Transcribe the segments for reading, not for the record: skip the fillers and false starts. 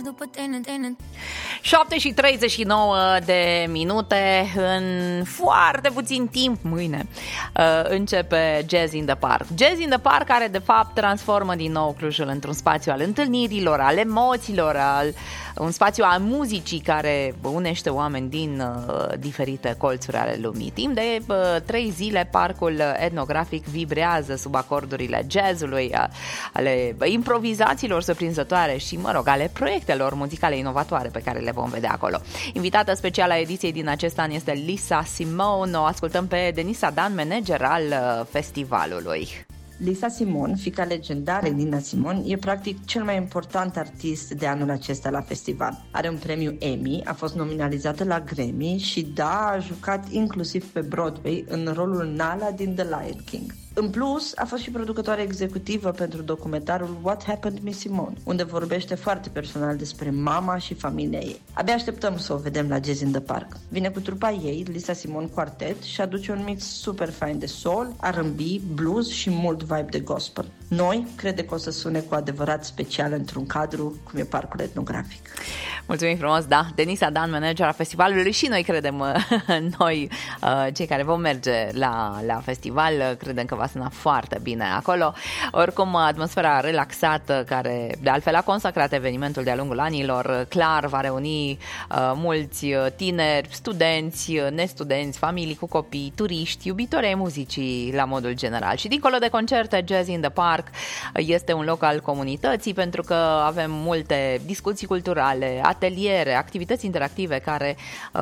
după tine. 7:39 de minute. În foarte puțin timp, mâine, începe Jazz in the Park. Jazz in the Park, care de fapt transformă din nou Clujul într-un spațiu al întâlnirilor, al emoțiilor, un spațiu al muzicii care unește oameni din diferite colțuri ale lumii. Timp de 3 zile, parcul etnografic vibrează sub acordurile jazzului, ale improvizațiilor surprinzătoare și, ale proiectelor muzicale inovatoare pe care le vom vedea acolo. Invitată specială a ediției din acest an este Lisa Simone. O ascultăm pe Denisa Dan, manager al festivalului. Lisa Simone, fiica legendarei Nina Simone, e practic cel mai important artist de anul acesta la festival. Are un premiu Emmy, a fost nominalizată la Grammy și a jucat inclusiv pe Broadway în rolul Nala din The Lion King. În plus, a fost și producătoare executivă pentru documentarul What Happened Miss Simone, unde vorbește foarte personal despre mama și familia ei. Abia așteptăm să o vedem la Jazz in the Park. Vine cu trupa ei, Lisa Simone Quartet, și aduce un mix super fain de soul, R&B, blues și mult vibe de gospel. Noi credem că o să sune cu adevărat special într-un cadru cum e parcul etnografic. Mulțumim frumos, da, Denisa Dan, manager a festivalului, și noi credem, cei care vom merge la festival, credem că va suna foarte bine acolo. Oricum, atmosfera relaxată, care de altfel a consacrat evenimentul de-a lungul anilor, clar va reuni mulți tineri, studenți, nestudenți, familii cu copii, turiști, iubitori ai muzicii la modul general. Și dincolo de concerte, Jazz in the Park este un loc al comunității, pentru că avem multe discuții culturale, ateliere, activități interactive care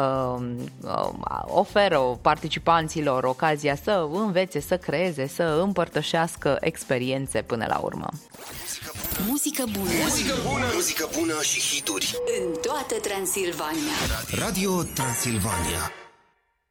oferă participanților ocazia să învețe, să creeze, să împărtășească experiențe până la urmă. Muzică bună. Muzică bună. Muzică bună și hituri. În toată Transilvania. Radio Transilvania.